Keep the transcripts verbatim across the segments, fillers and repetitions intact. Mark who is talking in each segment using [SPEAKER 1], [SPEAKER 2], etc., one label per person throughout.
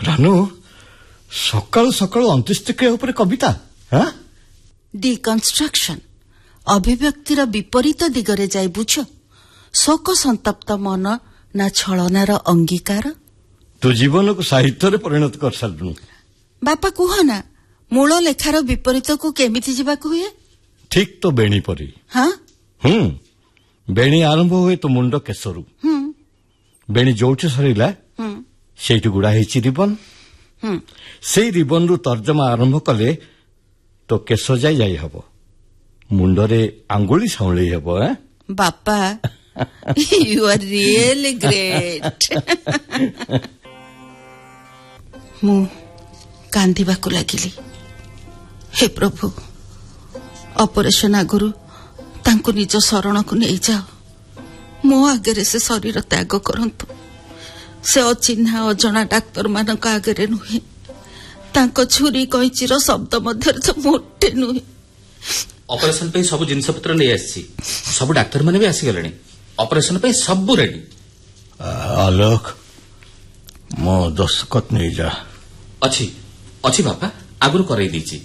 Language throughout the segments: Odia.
[SPEAKER 1] ରାନୁ ସକାଳୁ ସକାଳୁ ଅନ୍ତ୍ୟେଷ୍ଟିକ୍ରିୟା ଉପରେ କବିତା।
[SPEAKER 2] ଡିକନଷ୍ଟ୍ରକ୍ସନ ଅଭିବ୍ୟକ୍ତିର ବିପରୀତ ଦିଗରେ ଯାଇ ବୁଝ। ଶୋକ ସନ୍ତପ୍ତ ମନ ନା ଛଳନାର ଅଙ୍ଗୀକାର।
[SPEAKER 1] ତୁ ଜୀବନକୁ ସାହିତ୍ୟରେ ପରିଣତ କରିସାରିଲୁ।
[SPEAKER 2] ବାପା କୁହ ନା, ମୂଳ ଲେଖାର ବିପରୀତକୁ କେମିତି ଯିବାକୁ ହୁଏ?
[SPEAKER 1] ଠିକ ତ ବେଣୀ ପରି।
[SPEAKER 2] ହଁ
[SPEAKER 1] ହୁଁ ବେଣୀ ଆରମ୍ଭ ହୁଏ ତ ମୁଣ୍ଡ କେଶରୁ। ବେଣୀ ଯୋଉଠି ସରିଲା ସେଇଠି ଗୁଡା ହେଇଛି ରିବନ। ସେଇ ରିବନରୁ ତର୍ଜମା ଆରମ୍ଭ କଲେ ତ କେଶ ଯାଇ ଯାଇ ହବ, ମୁଣ୍ଡରେ ଆଙ୍ଗୁଳି ସାଉଁଳେଇ ହବ।
[SPEAKER 2] ବାପା ୟୁ ଆର୍ ରିଏଲି ଗ୍ରେଟ୍। ମୁଁ କାନ୍ଦିବାକୁ ଲାଗିଲି। ହେ ପ୍ରଭୁ, ଅପରେସନ ଆଗରୁ ତାଙ୍କୁ ନିଜ ଶରଣକୁ ନେଇଯାଅ। ମୋ ଆଗରେ ସେ ଶରୀର ତ୍ୟାଗ କରନ୍ତୁ। ସେ ଅଚିହ୍ନା ଅଜଣା ଡାକ୍ତରମାନଙ୍କ ଆଗରେ ନୁହେଁ, ତାଙ୍କ ଛୁରୀ କଇଁଚିର ଶବ୍ଦ ମଧ୍ୟରେ ତ ମୋଟେ ନୁହେଁ।
[SPEAKER 3] ଅପରେସନ ପାଇଁ ସବୁ ଜିନିଷପତ୍ର ନେଇ ଆସିଛି, ସବୁ ଡାକ୍ତରମାନେ ବି ଆସିଗଲେଣି। ଅପରେସନ ପାଇଁ ସବୁ ରେଡି।
[SPEAKER 1] ଆଲୋକ, ମୋ ଦସ୍ତଖତ ନେଇଯା।
[SPEAKER 3] ଅଛି ଅଛି ବାପା, ଆଗରୁ କରେଇ ଦେଇଛି।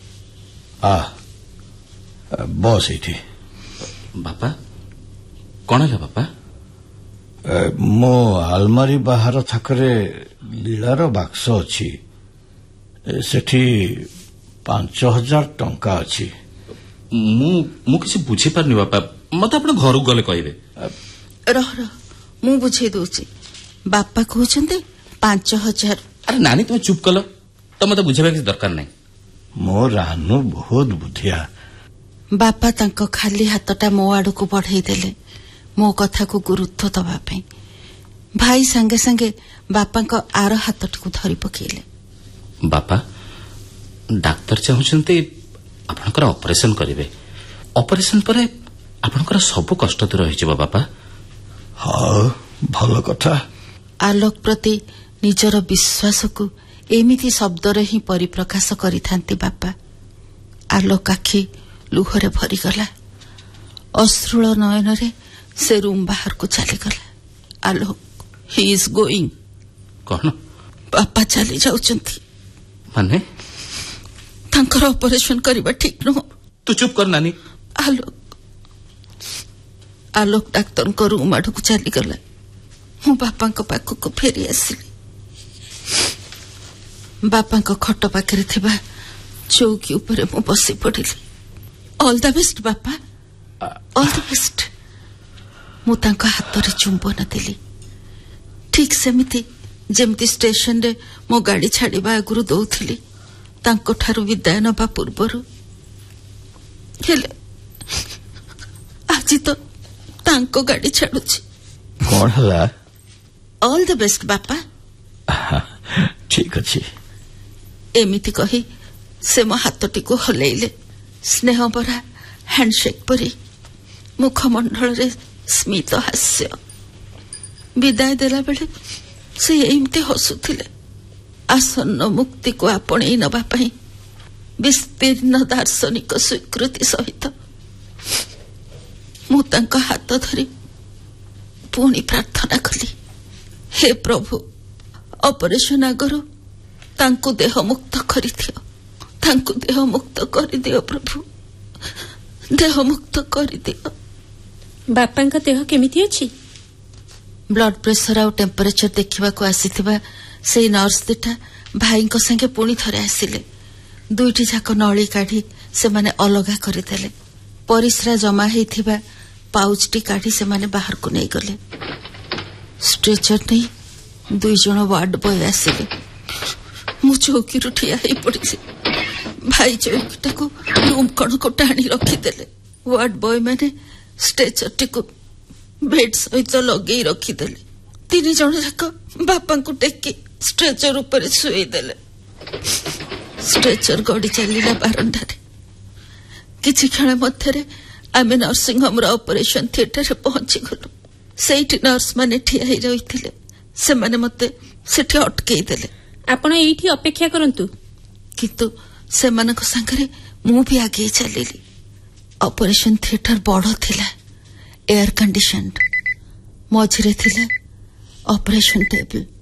[SPEAKER 1] ବସ୍ ଏଇଠି।
[SPEAKER 3] ବାପା କଣ ହେଲା ବାପା?
[SPEAKER 1] ମୋ ଆଲମାରୀ ବାହାର ଥାକରେ ଲୀଳାର ବାକ୍ସ ଅଛି, ସେଠି ପାଞ୍ଚ ହଜାର ଟଙ୍କା ଅଛି।
[SPEAKER 3] ମୁଁ ମୁଁ କିଛି ବୁଝିପାରୁନି ବାପା, ମତେ ଆପଣ ଘରକୁ ଗଲେ କହିବେ।
[SPEAKER 2] ରହ ରହ ମୁଁ ବୁଝେଇ ଦଉଛି। ବାପା କହୁଛନ୍ତି ପାଞ୍ଚ ହଜାର।
[SPEAKER 3] ଆରେ ନାନୀ ତୁମେ ଚୁପ୍ କଲ ତ, ମତେ ବୁଝେଇବା କିଛି ଦରକାର ନାହିଁ।
[SPEAKER 1] ମୋ ରାନୁ ବହୁତ ବୁଦ୍ଧିଆ।
[SPEAKER 2] ବାପା ତାଙ୍କ ଖାଲି ହାତଟା ମୋ ଆଡକୁ ବଢେଇ ଦେଲେ ମୋ କଥାକୁ ଗୁରୁତ୍ୱ ଦେବା ପାଇଁ। ଭାଇ ସାଙ୍ଗେ ସାଙ୍ଗେ ବାପାଙ୍କ ଆର ହାତଟିକୁ ଧରି ପକେଇଲେ।
[SPEAKER 3] ବାପା, ଡାକ୍ତର ଚାହୁଁଛନ୍ତି ଆପଣଙ୍କର ଅପରେସନ କରିବେ। ଅପରେସନ ପରେ ଆପଣଙ୍କର ସବୁ କଷ୍ଟ ଦୂର ହୋଇଯିବ ବାପା।
[SPEAKER 1] ହଉ, ଭଲ କଥା।
[SPEAKER 2] ଆଲୋକ ପ୍ରତି ନିଜର ବିଶ୍ୱାସକୁ ଏମିତି ଶବ୍ଦରେ ହିଁ ପରିପ୍ରକାଶ କରିଥାନ୍ତି ବାପା। ଆଲୋକ ଆଖି ଲୁହରେ ଭରିଗଲା। ଅଶ୍ରୁଳ ନୟନରେ ସେ ରୁମ୍ ବାହାରକୁ ଚାଲିଗଲା। ଆଲୋକ, ହି ଇଜ୍ ଗୋଇଂ।
[SPEAKER 3] କଣ?
[SPEAKER 2] ବାପା ଚାଲି ଯାଉଛନ୍ତି।
[SPEAKER 3] ମାନେ?
[SPEAKER 2] ତାଙ୍କର ଅପରେସନ କରିବା ଠିକ ନୁହଁ।
[SPEAKER 3] ତୁ ଚୁପ୍ କର ନାନୀ।
[SPEAKER 2] ଆଲୋକ ଆଲୋକ ଡାକ୍ତରଙ୍କ ରୁମ୍ ଆଡକୁ ଚାଲିଗଲା। ମୁଁ ବାପାଙ୍କ ପାଖକୁ ଫେରି ଆସିଲି। ବାପାଙ୍କ ଖଟ ପାଖରେ ଥିବା ଚୌକି ଉପରେ ମୁଁ ବସି ପଡିଲି। ଅଲ୍ ଦ ବେଷ୍ଟ ବାପା, ଅଲ୍ ଦ ବେଷ୍ଟ। ମୁଁ ତାଙ୍କ ହାତରେ ଚୁମ୍ବନ ଦେଲି, ଠିକ ସେମିତି ଯେମିତି ଷ୍ଟେସନରେ ମୋ ଗାଡି ଛାଡିବା ଆଗରୁ ଦଉଥିଲି ତାଙ୍କଠାରୁ ବିଦାୟ ନେବା ପୂର୍ବରୁ। ହେଲେ ଆଜି ତ ତାଙ୍କ ଗାଡି ଛାଡୁଛି।
[SPEAKER 1] କଣ ହେଲା?
[SPEAKER 2] ଅଲ୍ ଦ ବେଷ୍ଟ ବାପା।
[SPEAKER 1] ଠିକ ଅଛି।
[SPEAKER 2] ଏମିତି କହି ସେ ମୋ ହାତଟିକୁ ହଲେଇଲେ, ସ୍ନେହଭରା ହ୍ୟାଣ୍ଡଶେକ୍ ପରି। ମୁଖମଣ୍ଡଳରେ ସ୍ମିତ ହାସ୍ୟ। ବିଦାୟ ଦେଲାବେଳେ ସେ ଏମିତି ହସୁଥିଲେ, ଆସନ୍ନ ମୁକ୍ତିକୁ ଆପଣେଇ ନେବା ପାଇଁ ବିସ୍ତୀର୍ଣ୍ଣ ଦାର୍ଶନିକ ସ୍ୱୀକୃତି ସହିତ। ମୁଁ ତାଙ୍କ ହାତ ଧରି ପୁଣି ପ୍ରାର୍ଥନା କଲି, ହେ ପ୍ରଭୁ, ଅପରେସନ ଆଗରୁ ତାଙ୍କୁ ଦେହ ମୁକ୍ତ କରିଦିଅ, ତାଙ୍କୁ ଦେହ ମୁକ୍ତ କରିଦିଅ ପ୍ରଭୁ, ଦେହ ମୁକ୍ତ କରିଦିଅ।
[SPEAKER 4] ବାପାଙ୍କ ଦେହ କେମିତି ଅଛି?
[SPEAKER 2] ବ୍ଲଡ ପ୍ରେସର ଆଉ ଟେମ୍ପରେଚର ଦେଖିବାକୁ ଆସିଥିବା ସେଇ ନର୍ସ ଦିଟା ଭାଇଙ୍କ ସାଙ୍ଗେ ପୁଣି ଥରେ ଆସିଲେ। ଦୁଇଟି ଯାକ ନଳି କାଢି ସେମାନେ ଅଲଗା କରିଦେଲେ। ପରିସ୍ରା ଜମା ହେଇଥିବା ପାଉଚଟି କାଢି ସେମାନେ ବାହାରକୁ ନେଇଗଲେ। ଷ୍ଟ୍ରେଚର ନେଇ ଦୁଇ ଜଣ ୱାର୍ଡ ବୟ ଆସିଲେ। ମୁଁ ଚୌକିରୁ ଠିଆ ହେଇ ପଡିଲି। ଭାଇ ଚୌକିଟାକୁ ରୁମ୍ କଣକୁ ଟାଣି ରଖିଦେଲେ। ୱାର୍ଡ ବୟ ମାନେ ଷ୍ଟ୍ରେଚରଟିକୁ ବେଡ୍ ସହିତ ଲଗେଇ ରଖିଦେଲେ। ତିନି ଜଣ ଯାକ ବାପାଙ୍କୁ ଟେକି ଷ୍ଟ୍ରେଚର ଉପରେ ଶୁଏଇଦେଲେ। ଷ୍ଟ୍ରେଚର ଗଡି ଚାଲିଲା ବାରଣ୍ଡାରେ। କିଛି କ୍ଷଣ ମଧ୍ୟରେ ଆମେ ନର୍ସିଂ ହୋମର ଅପରେସନ ଥିଏଟରରେ ପହଞ୍ଚିଗଲୁ। ସେଇଠି ନର୍ସ ମାନେ ଠିଆ ହେଇ ରହିଥିଲେ। ସେମାନେ ମତେ ସେଠି ଅଟକେଇ ଦେଲେ।
[SPEAKER 4] ଆପଣ ଏଇଠି ଅପେକ୍ଷା କରନ୍ତୁ।
[SPEAKER 2] କିନ୍ତୁ ସେମାନଙ୍କ ସାଙ୍ଗରେ ମୁଁ ବି ଆଗେଇ ଚାଲିଲି। ଅପରେସନ ଥିଏଟର ବଡ଼ ଥିଲା, ଏୟାର କଣ୍ଡିସନ୍ଡ। ମଝିରେ ଥିଲା ଅପରେସନ ଟେବୁଲ।